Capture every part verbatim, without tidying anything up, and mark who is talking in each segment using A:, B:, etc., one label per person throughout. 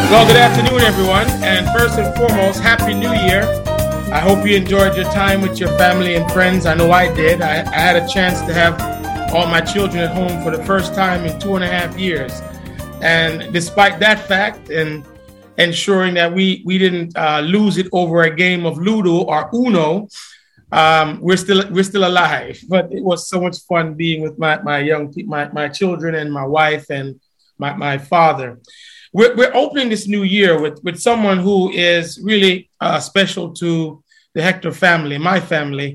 A: Well, good afternoon, everyone. And first and foremost, Happy New Year. I hope you enjoyed your time with your family and friends. I know I did. I, I had a chance to have all my children at home for the first time in two and a half years. And despite that fact, and ensuring that we, we didn't uh, lose it over a game of Ludo or Uno, um, we're still we're still alive. But it was so much fun being with my, my young my, my children and my wife and my, my father. We're, we're opening this new year with, with someone who is really uh, special to the Hector family, my family.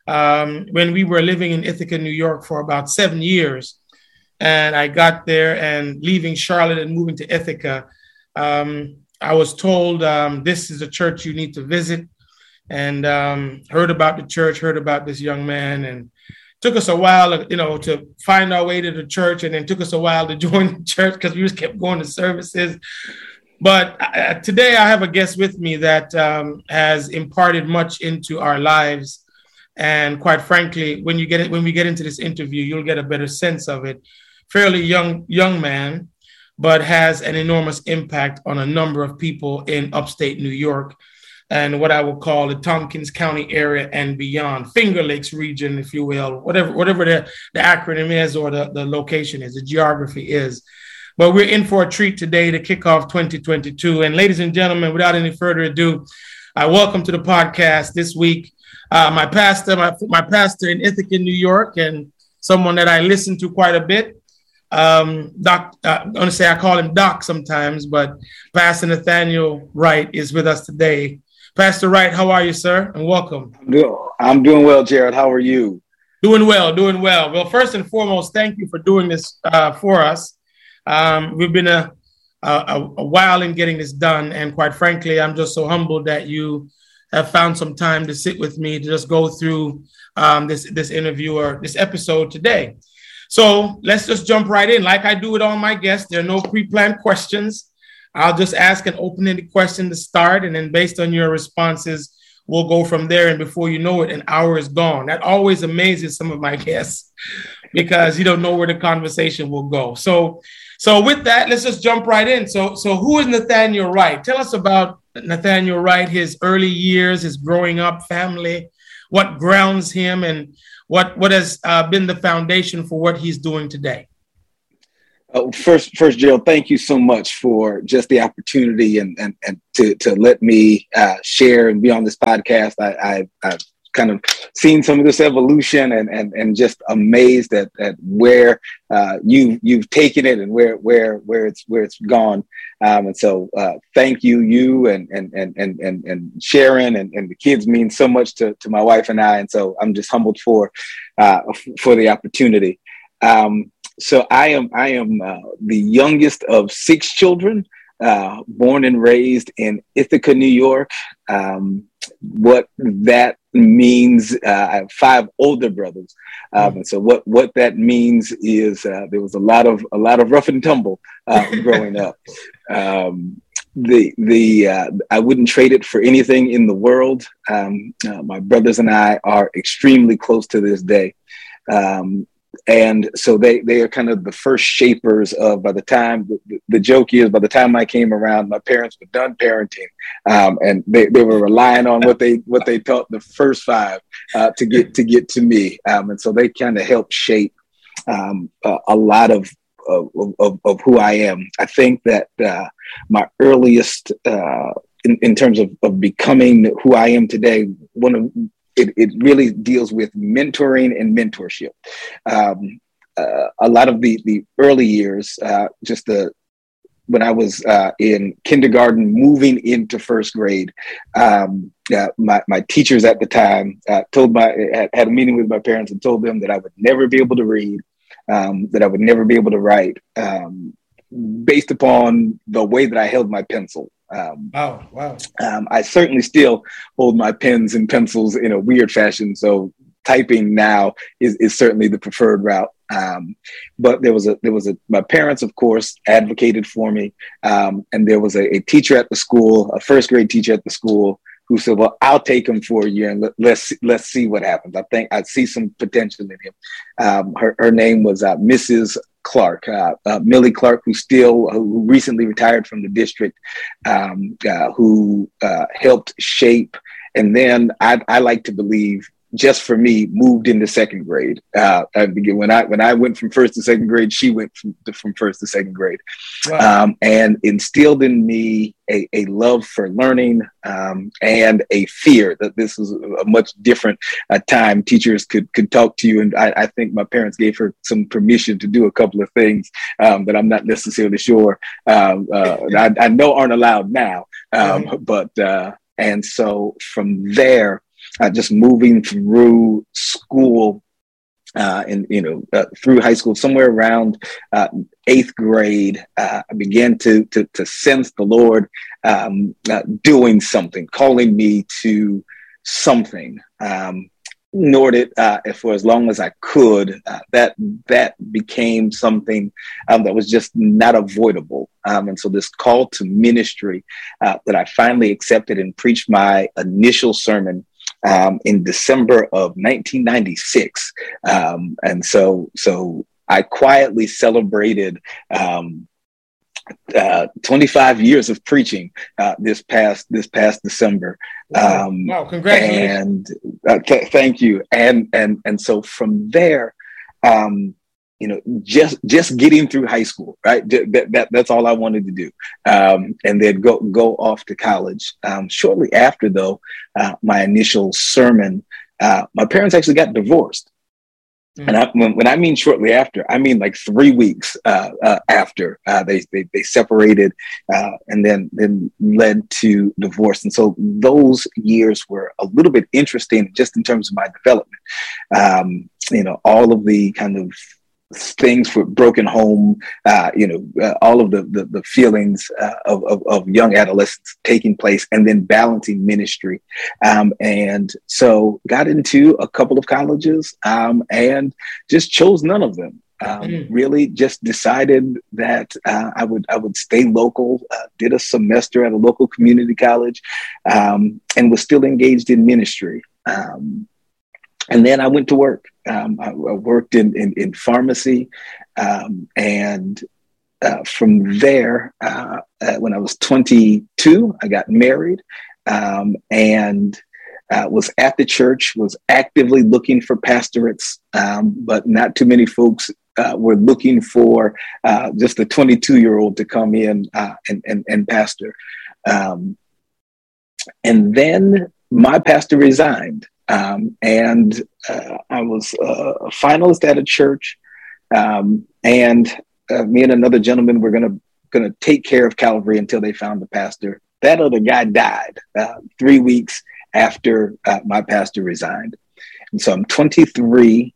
A: Um, when we were living in Ithaca, New York for about seven years, and I got there and leaving Charlotte and moving to Ithaca, um, I was told um, this is a church you need to visit, and um, heard about the church, heard about this young man, and took us a while, you know, to find our way to the church, and then took us a while to join the church because we just kept going to services. But uh, today I have a guest with me that um, has imparted much into our lives. And quite frankly, when you get it, when we get into this interview, you'll get a better sense of it. Fairly young, young man, but has an enormous impact on a number of people in upstate New York and what I will call the Tompkins County area and beyond, Finger Lakes region, if you will, whatever whatever the, the acronym is or the, the location is, the geography is. But we're in for a treat today to kick off twenty twenty-two. And ladies and gentlemen, without any further ado, I welcome to the podcast this week uh, my pastor, my, my pastor in Ithaca, New York, and someone that I listen to quite a bit. Um, Doc, uh, I'm going to say I call him Doc sometimes, but Pastor Nathaniel Wright is with us today. Pastor Wright, how are you, sir? And welcome.
B: I'm doing, I'm doing well, Jared. How are you?
A: Doing well, doing well. Well, first and foremost, thank you for doing this uh, for us. Um, we've been a, a, a while in getting this done. And quite frankly, I'm just so humbled that you have found some time to sit with me to just go through um, this, this interview or this episode today. So let's just jump right in. Like I do with all my guests, there are no pre-planned questions. I'll just ask an open-ended question to start, and then based on your responses, we'll go from there. And before you know it, an hour is gone. That always amazes some of my guests because you don't know where the conversation will go. So, so with that, let's just jump right in. So, so who is Nathaniel Wright? Tell us about Nathaniel Wright, his early years, his growing up family, what grounds him, and what what has uh, been the foundation for what he's doing today.
B: Uh, first, first, Gerald, thank you so much for just the opportunity and and, and to to let me uh, share and be on this podcast. I, I I've kind of seen some of this evolution and and and just amazed at at where uh, you you've taken it and where where where it's where it's gone. Um, and so, uh, thank you, you and and and and and, and Sharon and, and the kids mean so much to to my wife and I. And so, I'm just humbled for uh, for the opportunity. Um, So I am I am uh, the youngest of six children, uh, born and raised in Ithaca, New York. Um, what that means, uh, I have five older brothers, um, mm-hmm. and so what what that means is uh, there was a lot of a lot of rough and tumble uh, growing up. Um, the the uh, I wouldn't trade it for anything in the world. Um, uh, my brothers and I are extremely close to this day. Um, And so they, they are kind of the first shapers of, by the time, the, the joke is, by the time I came around, my parents were done parenting. Um, and they, they were relying on what they what they taught the first five uh, to get to get to me. Um, and so they kind of helped shape um, uh, a lot of, of, of, of who I am. I think that uh, my earliest, uh, in, in terms of, of becoming who I am today, one of It, it really deals with mentoring and mentorship. Um, uh, a lot of the, the early years, uh, just the when I was uh, in kindergarten, moving into first grade, um, uh, my, my teachers at the time uh, told my had, had a meeting with my parents and told them that I would never be able to read, um, that I would never be able to write, um, based upon the way that I held my pencil. Um,
A: oh, wow.
B: Um, I certainly still hold my pens and pencils in a weird fashion. So typing now is, is certainly the preferred route. Um, but there was a, there was a, my parents, of course, advocated for me. Um, and there was a, a teacher at the school, a first grade teacher at the school, who said, well, I'll take him for a year and let, let's, let's see what happens. I think I see some potential in him. Um, her, her name was uh, Missus Clark, uh, uh, Millie Clark, who still who recently retired from the district, um, uh, who uh, helped shape, and then I, I like to believe, just for me, moved into second grade. Uh, when I when I went from first to second grade, she went from, from first to second grade, wow. um, and instilled in me a, a love for learning um, and a fear that this was a much different uh, time. Teachers could could talk to you, and I, I think my parents gave her some permission to do a couple of things um, that I'm not necessarily sure um, uh, I, I know aren't allowed now. Um, right. But uh, and so from there. Uh, just moving through school uh, and, you know, uh, through high school, somewhere around uh, eighth grade, uh, I began to, to, to sense the Lord um, uh, doing something, calling me to something. Um, ignored it uh, for as long as I could. Uh, that that became something um, that was just not avoidable. Um, and so this call to ministry uh, that I finally accepted and preached my initial sermon Um, in December of nineteen ninety-six. Um, and so, so I quietly celebrated um, uh, twenty-five years of preaching uh, this past, this past December.
A: Wow,
B: um,
A: wow. Congratulations.
B: And uh, th- thank you. And, and, and so from there, um, you know, just just getting through high school, right? That, that that's all I wanted to do, um, and then go go off to college. Um, shortly after, though, uh, my initial sermon, uh, my parents actually got divorced, mm-hmm. and I, when, when I mean shortly after, I mean like three weeks uh, uh, after uh, they, they they separated, uh, and then then led to divorce. And so those years were a little bit interesting, just in terms of my development. Um, you know, all of the kind of things for broken home, uh, you know, uh, all of the the, the feelings uh, of, of of young adolescents taking place, and then balancing ministry, um, and so got into a couple of colleges, um, and just chose none of them. Um, mm. Really, just decided that uh, I would I would stay local. Uh, did a semester at a local community college, um, and was still engaged in ministry. Um, And then I went to work. Um, I, I worked in, in, in pharmacy. Um, and uh, from there, uh, uh, when I was twenty-two, I got married um, and uh, was at the church, was actively looking for pastorates, um, but not too many folks uh, were looking for uh, just a twenty-two-year-old to come in uh, and, and, and pastor. Um, and then my pastor resigned. Um, and uh, I was uh, a finalist at a church, um, and uh, me and another gentleman were gonna gonna take care of Calvary until they found the pastor. That other guy died uh, three weeks after uh, my pastor resigned, and so I'm twenty-three,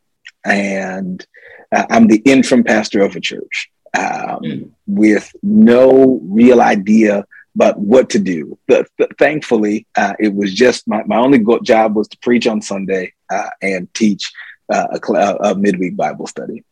B: and uh, I'm the interim pastor of a church um, mm. with no real idea but what to do. But, but thankfully, uh, it was just my, my only go- job was to preach on Sunday uh, and teach uh, a, cl- a midweek Bible study.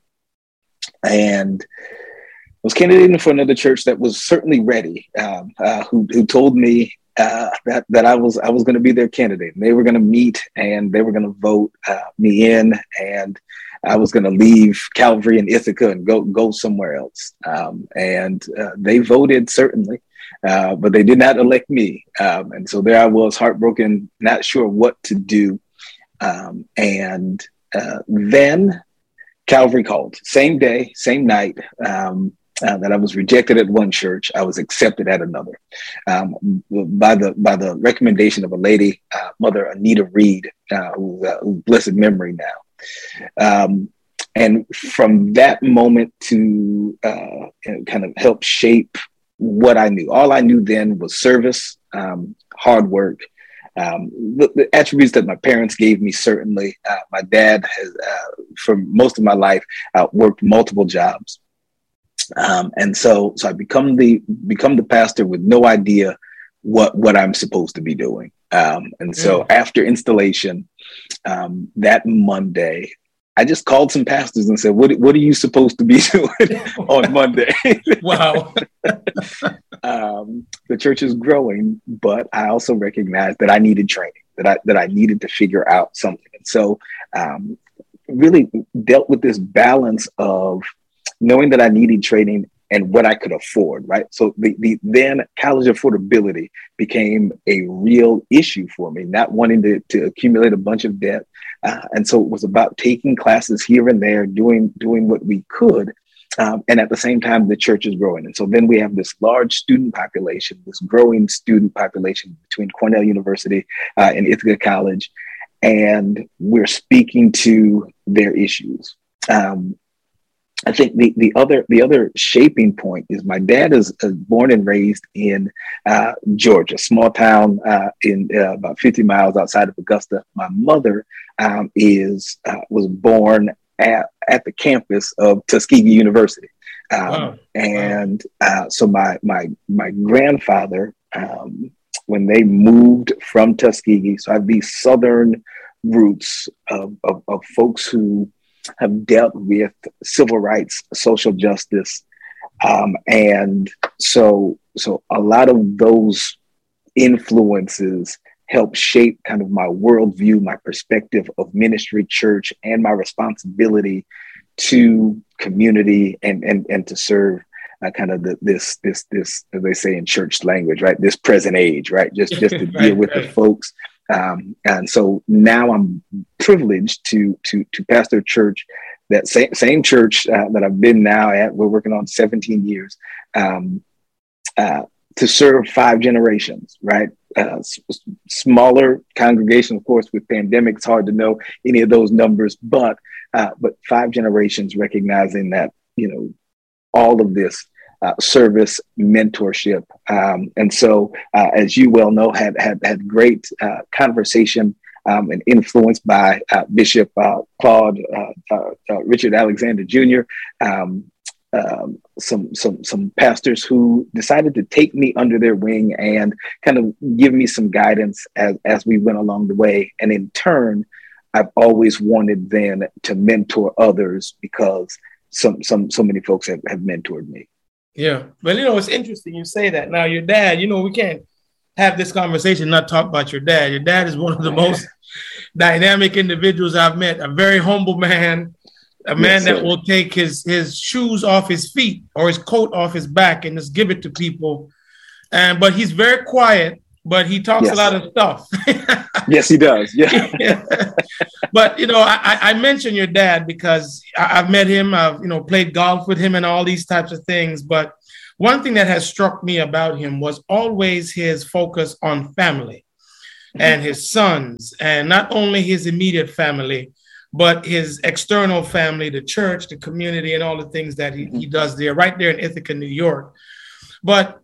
B: And I was candidating for another church that was certainly ready, um, uh, who, who told me uh, that that I was I was going to be their candidate. And they were going to meet and they were going to vote uh, me in, and I was going to leave Calvary and Ithaca and go go somewhere else. Um, and uh, they voted certainly. Uh, but they did not elect me. Um, and so there I was, heartbroken, not sure what to do. Um, and uh, then Calvary called. Same day, same night um, uh, that I was rejected at one church, I was accepted at another. Um, by the by the recommendation of a lady, uh, Mother Anita Reed, uh, who's uh, blessed memory now. Um, and from that moment to uh, kind of help shape what I knew. All I knew then was service, um, hard work, um, the, the attributes that my parents gave me. Certainly, uh, my dad has, uh, for most of my life, uh, worked multiple jobs, um, and so so I become the become the pastor with no idea what what I'm supposed to be doing. Um, and so mm. after installation, um, that Monday, I just called some pastors and said, what, what are you supposed to be doing on Monday?
A: Wow.
B: um, the church is growing, but I also recognized that I needed training, that I, that I needed to figure out something. And so um, really dealt with this balance of knowing that I needed training and what I could afford, right? So the, the then college affordability became a real issue for me, not wanting to, to accumulate a bunch of debt. Uh, and so it was about taking classes here and there, doing, doing what we could. Um, and at the same time, the church is growing. And so then we have this large student population, this growing student population between Cornell University uh, and Ithaca College. And we're speaking to their issues. Um, I think the, the other the other shaping point is my dad is uh, born and raised in uh, Georgia, small town uh, in uh, about fifty miles outside of Augusta. My mother um, is uh, was born at, at the campus of Tuskegee University, um, wow. and uh, so my my my grandfather, um, when they moved from Tuskegee, so I have these southern roots of, of, of folks who have dealt with civil rights, social justice. Um, and so, so a lot of those influences help shape kind of my worldview, my perspective of ministry, church, and my responsibility to community and, and, and to serve uh, kind of the, this, this, this, as they say in church language, right? This present age, right? Just, just to deal right, with right. the folks. Um, and so now I'm privileged to to to pastor a church, that same same church uh, that I've been now at. We're working on seventeen years um, uh, to serve five generations. Right, uh, s- smaller congregation, of course. With pandemic, it's hard to know any of those numbers, but uh, but five generations, recognizing that you know all of this. Uh, service, mentorship. Um, and so, uh, as you well know, had had, had great uh, conversation um, and influenced by uh, Bishop uh, Claude uh, uh, uh, Richard Alexander Junior, um, um, some, some, some pastors who decided to take me under their wing and kind of give me some guidance as, as we went along the way. And in turn, I've always wanted then to mentor others because some, some, so many folks have, have mentored me.
A: Yeah. Well, you know, it's interesting you say that. Now, your dad, you know, we can't have this conversation and not talk about your dad. Your dad is one of the most dynamic individuals I've met, a very humble man, a man yes, that will take his, his shoes off his feet or his coat off his back and just give it to people. And but he's very quiet, but he talks yes. a lot of stuff.
B: Yes, he does. Yeah.
A: yeah. But, you know, I, I mentioned your dad because I, I've met him. I've, you know, played golf with him and all these types of things. But one thing that has struck me about him was always his focus on family mm-hmm. and his sons, and not only his immediate family, but his external family, the church, the community, and all the things that he, he does there, right there in Ithaca, New York. But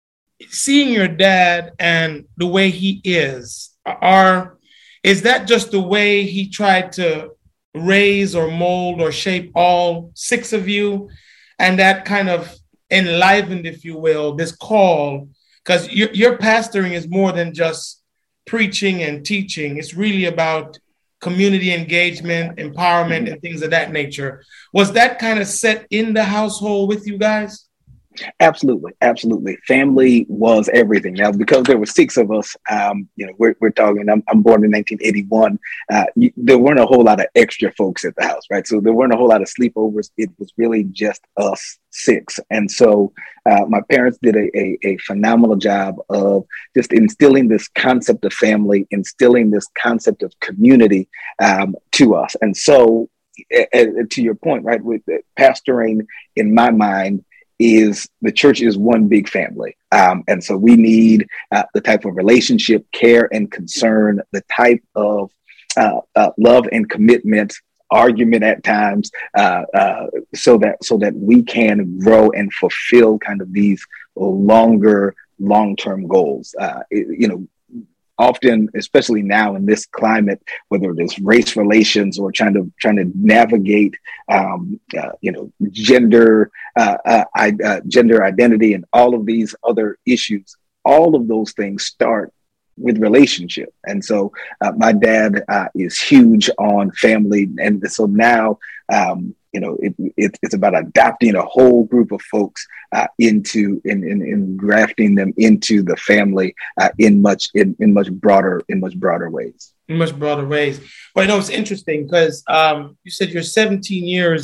A: seeing your dad and the way he is, are is that just the way he tried to raise or mold or shape all six of you, and that kind of enlivened, if you will, this call? Because your, your pastoring is more than just preaching and teaching. It's really about community engagement, empowerment, and things of that nature. Was that kind of set in the household with you guys?
B: Absolutely. Absolutely. Family was everything. Now, because there were six of us, um, you know, we're, we're talking, I'm, I'm born in nineteen eighty-one. Uh, you, there weren't a whole lot of extra folks at the house, right? So there weren't a whole lot of sleepovers. It was really just us six. And so uh, my parents did a, a, a phenomenal job of just instilling this concept of family, instilling this concept of community um, to us. And so uh, to your point, right, with uh, pastoring, in my mind, is the church is one big family. Um, and so we need uh, the type of relationship, care, and concern, the type of uh, uh, love and commitment, argument at times, uh, uh, so that so that we can grow and fulfill kind of these longer, long-term goals. Uh, it, you know, often, especially now in this climate, whether it is race relations or trying to trying to navigate, um, uh, you know, gender, uh, uh, I, uh, gender identity, and all of these other issues, all of those things start with relationship. And so uh, my dad uh, is huge on family, and so now, um, you know, it, it, it's about adopting a whole group of folks uh, into in, in, in grafting them into the family uh, in much in, in much broader in much broader ways.
A: In much broader ways. But I know it's interesting because um, you said you're seventeen years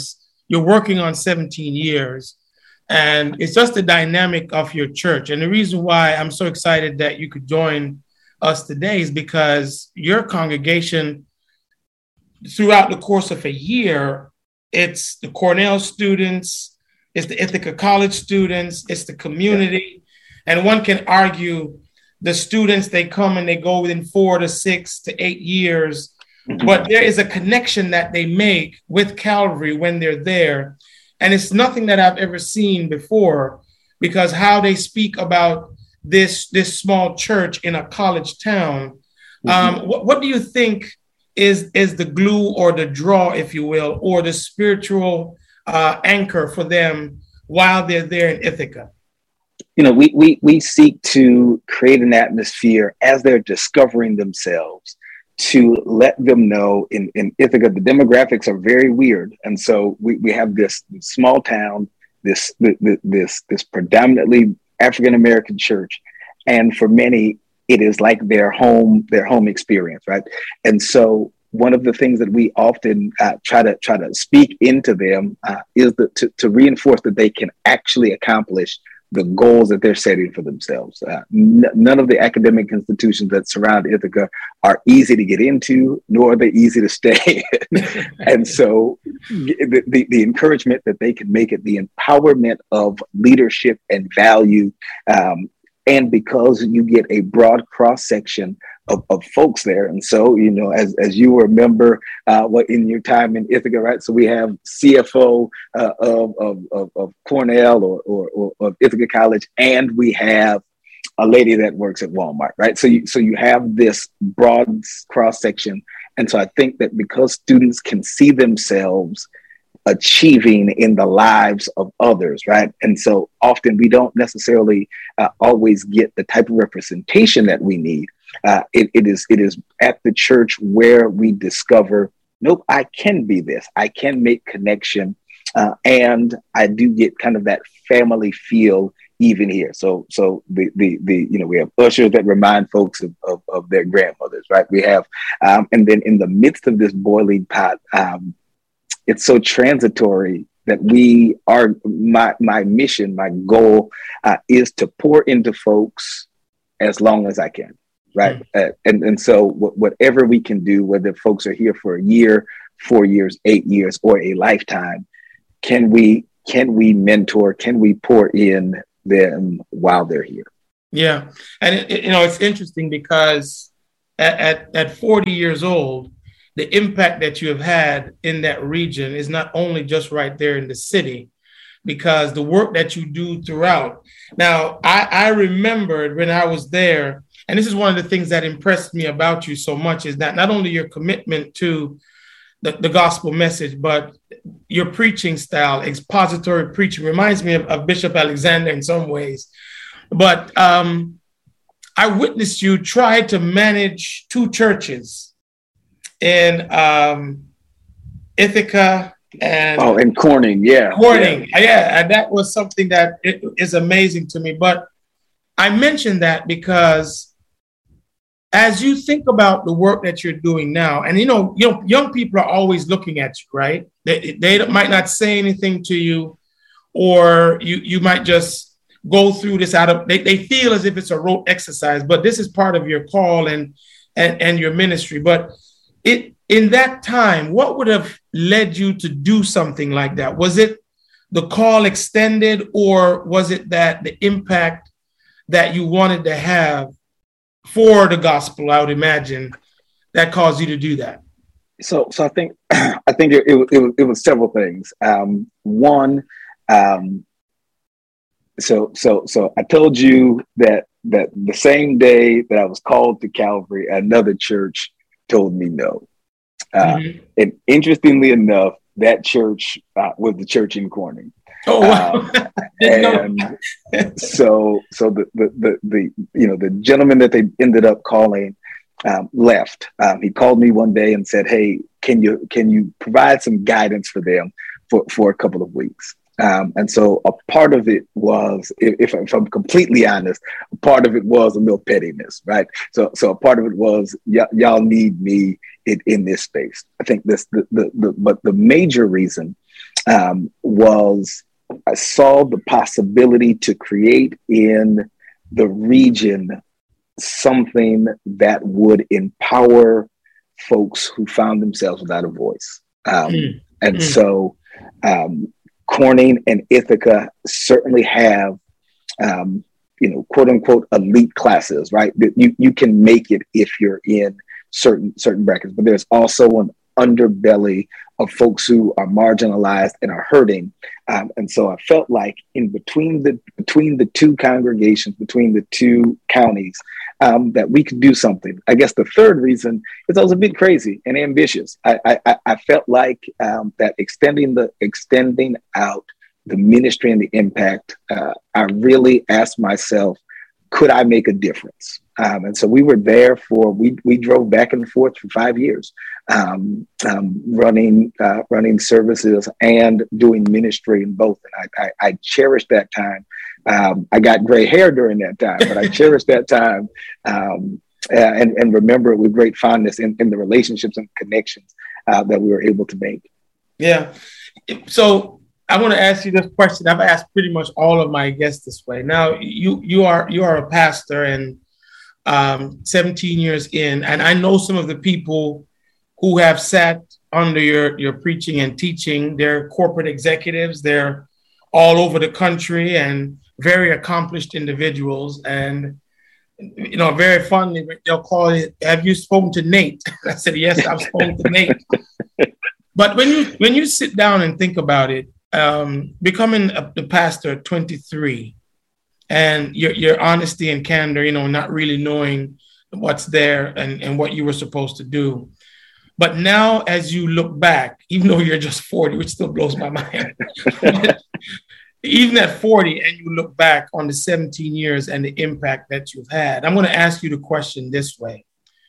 A: you're working on seventeen years. And it's just the dynamic of your church. And the reason why I'm so excited that you could join us today is because your congregation, throughout the course of a year, it's the Cornell students, it's the Ithaca College students, it's the community. And one can argue the students, they come and they go within four to six to eight years, but there is a connection that they make with Calvary when they're there. And it's nothing that I've ever seen before, because how they speak about this, this small church in a college town. Mm-hmm. Um, what, what do you think is, is the glue or the draw, if you will, or the spiritual uh, anchor for them while they're there in Ithaca?
B: You know, we, we, we seek to create an atmosphere as they're discovering themselves, to let them know in, in Ithaca, the demographics are very weird. And so we, we have this small town, this, this, this, this predominantly African-American church. And for many, it is like their home, their home experience, right? And so one of the things that we often uh, try to try to speak into them uh, is the, to, to reinforce that they can actually accomplish the goals that they're setting for themselves. Uh, n- none of the academic institutions that surround Ithaca are easy to get into, nor are they easy to stay. And so the, the, the encouragement that they can make it, the empowerment of leadership and value, um, and because you get a broad cross-section of, of folks there. And so, you know, as, as you remember uh, what in your time in Ithaca, right? So we have C F O uh, of, of, of, of Cornell or, or, or of Ithaca College, and we have a lady that works at Walmart, right? So you, so you have this broad cross-section. And so I think that because students can see themselves achieving in the lives of others, right? And so often we don't necessarily uh, always get the type of representation that we need. Uh, it, it is it is at the church where we discover, nope, I can be this. I can make connection. Uh, and I do get kind of that family feel even here. So so the, the, the you know, we have ushers that remind folks of, of, of their grandmothers, right? We have, um, and then in the midst of this boiling pot, um, it's so transitory that we are, my my mission, my goal uh, is to pour into folks as long as I can, right? Mm. Uh, and, and so w- whatever we can do, whether folks are here for a year, four years, eight years, or a lifetime, can we can we mentor, can we pour in them while they're here?
A: Yeah. And, it, it, you know, it's interesting because at, at, at forty years old, the impact that you have had in that region is not only just right there in the city, because the work that you do throughout. Now, I, I remembered when I was there, and this is one of the things that impressed me about you so much, is that not only your commitment to the, the gospel message, but your preaching style, expository preaching, reminds me of, of Bishop Alexander in some ways. But um, I witnessed you try to manage two churches in um, Ithaca and
B: oh, in Corning, yeah,
A: Corning, yeah. yeah, and that was something that it, is amazing to me. But I mentioned that because as you think about the work that you're doing now, and you know, you know, young people are always looking at you, right? They they might not say anything to you, or you you might just go through this out of they, they feel as if it's a rote exercise, but this is part of your call and and and your ministry. But It, in that time, what would have led you to do something like that? Was it the call extended, or was it that the impact that you wanted to have for the gospel, I would imagine, that caused you to do that?
B: So, so I think I think it, it, it, it was several things. Um, one, um, so so so I told you that that the same day that I was called to Calvary, another church told me no. Uh, mm-hmm. And interestingly enough, that church uh, was the church in Corning.
A: Oh, wow.
B: Um, and so, so the, the, the, the, you know, the gentleman that they ended up calling um, left. Um, he called me one day and said, "Hey, can you, can you provide some guidance for them for, for a couple of weeks?" Um, and so a part of it was, if, if I'm completely honest, a part of it was a little pettiness, right? So, so a part of it was, y- y'all need me in, in this space. I think this, the, the, the, but the major reason um, was I saw the possibility to create in the region something that would empower folks who found themselves without a voice. Um, mm. And mm. so um, Corning and Ithaca certainly have, um, you know, quote unquote, elite classes, right? You, you can make it if you're in certain, certain brackets, but there's also an underbelly of folks who are marginalized and are hurting. Um, and so I felt like in between the, between the two congregations, between the two counties, um, that we could do something. I guess the third reason is I was a bit crazy and ambitious. I, I, I felt like um, that extending the extending out the ministry and the impact, uh, I really asked myself, could I make a difference? Um, and so we were there for, we we drove back and forth for five years, um, um, running uh, running services and doing ministry in both. And I, I, I cherished that time. Um, I got gray hair during that time, but I cherished that time um, and, and remember it with great fondness in, in the relationships and connections uh, that we were able to make.
A: Yeah. So I want to ask you this question. I've asked pretty much all of my guests this way. Now, you you are you are a pastor and um, seventeen years in, and I know some of the people who have sat under your, your preaching and teaching. They're corporate executives. They're all over the country and very accomplished individuals. And, you know, very fondly, they'll call it, have you spoken to Nate? I said, yes, I've spoken to Nate. But when you when you sit down and think about it, um, becoming a, the pastor at twenty-three, and your your honesty and candor, you know, not really knowing what's there and, and what you were supposed to do. But now, as you look back, even though you're just forty, which still blows my mind, even at forty, and you look back on the seventeen years and the impact that you've had, I'm going to ask you the question this way.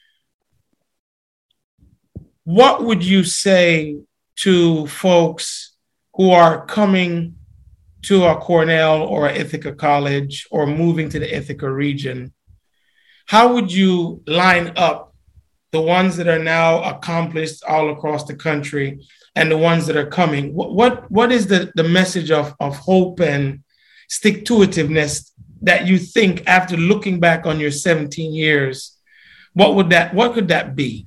A: What would you say to folks who are coming to a Cornell or a Ithaca College or moving to the Ithaca region? How would you line up the ones that are now accomplished all across the country and the ones that are coming? What what, what is the, the message of, of hope and stick-to-itiveness that you think, after looking back on your seventeen years, what would that, what could that be?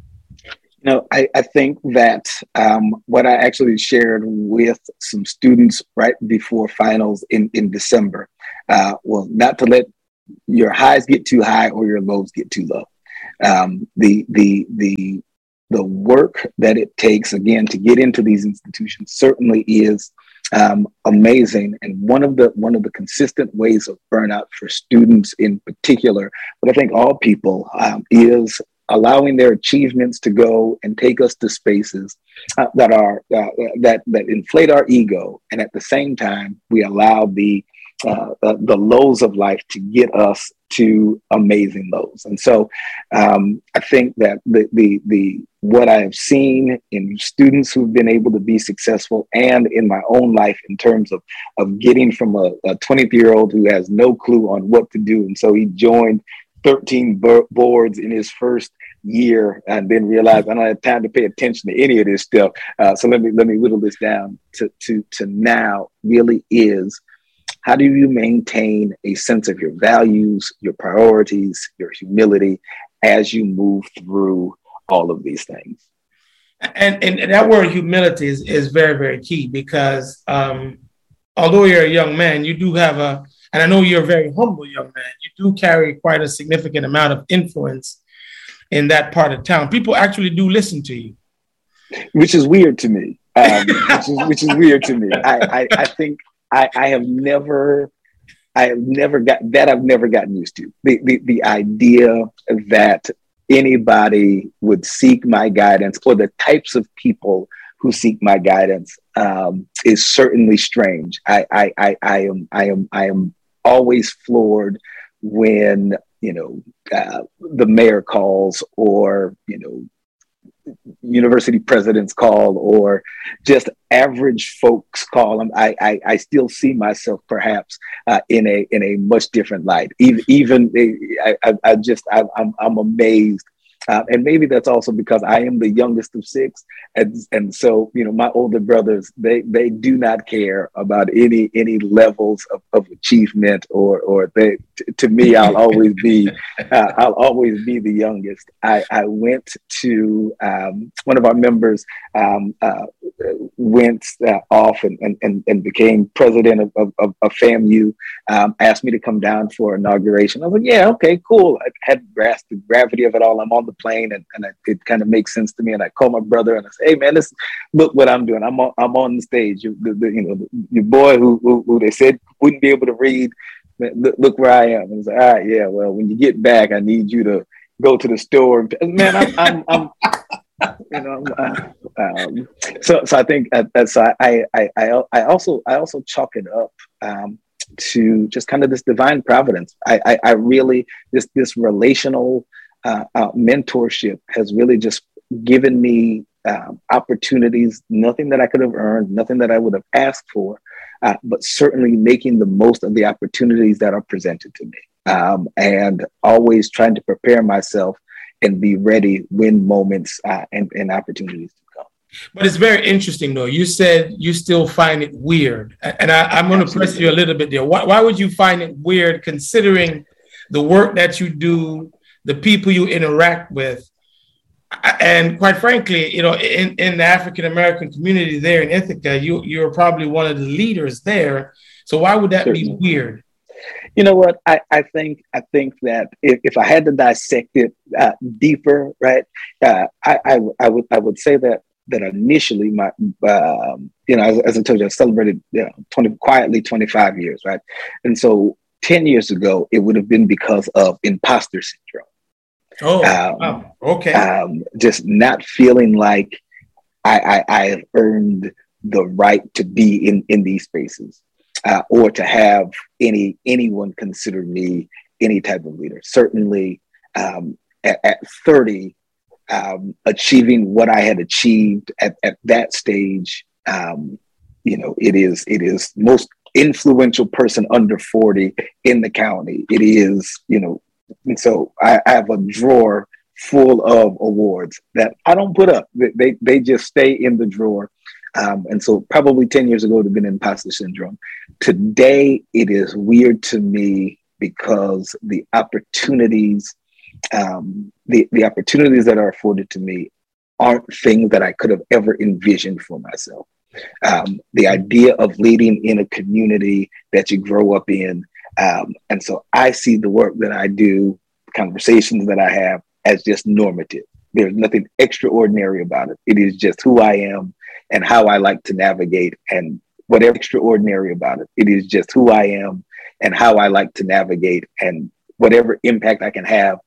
B: No, I, I think that um, what I actually shared with some students right before finals in, in December uh, was not to let your highs get too high or your lows get too low. Um, the the the the work that it takes, again, to get into these institutions certainly is um, amazing. And one of the one of the consistent ways of burnout for students in particular, but I think all people, um, is allowing their achievements to go and take us to spaces uh, that are uh, that that inflate our ego, and at the same time we allow the uh, the, the lows of life to get us to amazing lows. And so um, I think that the the the what I have seen in students who've been able to be successful, and in my own life in terms of of getting from a twenty-year-old who has no clue on what to do, and so he joined thirteen bo- boards in his first year, and then realized I don't have time to pay attention to any of this stuff. Uh, so let me let me whittle this down to to to now really is, how do you maintain a sense of your values, your priorities, your humility as you move through all of these things?
A: And and that word humility is, is very, very key, because um, although you're a young man, you do have a, and I know you're a very humble young man, you do carry quite a significant amount of influence in that part of town. People actually do listen to you.
B: Which is weird to me. Um, which, is, which is weird to me. I, I, I think I, I have never, I have never got that. I've never gotten used to the, the, the idea that anybody would seek my guidance, or the types of people who seek my guidance, um, is certainly strange. I, I, I, I am, I am, I am always floored when, you know, uh, the mayor calls, or, you know, university presidents call, or just average folks call. I, I, I still see myself perhaps uh, in a in a much different light. Even, even I, I, I just I, I'm I'm amazed Uh, and maybe that's also because I am the youngest of six. And, and so, you know, my older brothers, they they do not care about any any levels of, of achievement or or they t- to me, I'll always be uh, I'll always be the youngest. I, I went to um, one of our members um, uh, went uh, off and, and and became president of, of, of, of FAMU, um, asked me to come down for inauguration. I was like, yeah, okay, cool. I hadn't grasped the gravity of it all. I'm on the plane and, and I, it kind of makes sense to me. And I call my brother and I say, hey man, this, look what I'm doing. I'm on, I'm on the stage. You, the, the, you know, the, your boy who, who, who they said wouldn't be able to read. Look, look where I am. And I was like, all right, yeah, well, when you get back, I need you to go to the store. And, man, I'm, I'm, I'm you know, uh, um, so, so I think, uh, so I, I, I, I also, I also chalk it up, um, to just kind of this divine providence. I, I, I really, this, this relational, uh, uh, mentorship has really just given me, um, opportunities, nothing that I could have earned, nothing that I would have asked for, uh, but certainly making the most of the opportunities that are presented to me, um, and always trying to prepare myself and be ready when moments uh, and, and opportunities to come.
A: But it's very interesting, though. You said you still find it weird. And I, I'm going to press you a little bit there. Why, why would you find it weird, considering the work that you do, the people you interact with? And quite frankly, you know, in, in the African-American community there in Ithaca, you, you're probably one of the leaders there. So why would that Certainly. be weird?
B: You know what? I, I think I think that if, if I had to dissect it uh, deeper, right? Uh, I, I I would I would say that that initially my um, you know as, as I told you, I celebrated you know, twenty quietly twenty-five years, right? And so ten years ago, it would have been because of imposter syndrome.
A: Oh, um, wow. Okay.
B: Um, just not feeling like I, I I have earned the right to be in in these spaces. Uh, or to have any anyone consider me any type of leader. Certainly, um, at, at thirty, um, achieving what I had achieved at, at that stage, um, you know, it is it is most influential person under forty in the county. It is, you know, and so I, I have a drawer full of awards that I don't put up. They they just stay in the drawer. Um, and so probably ten years ago, it would have been imposter syndrome. Today, it is weird to me because the opportunities, um, the, the opportunities that are afforded to me aren't things that I could have ever envisioned for myself. Um, the idea of leading in a community that you grow up in. Um, and so I see the work that I do, conversations that I have as just normative. There's nothing extraordinary about it. It is just who I am and how I like to navigate, and whatever extraordinary about it. It is just who I am and how I like to navigate, and whatever impact I can have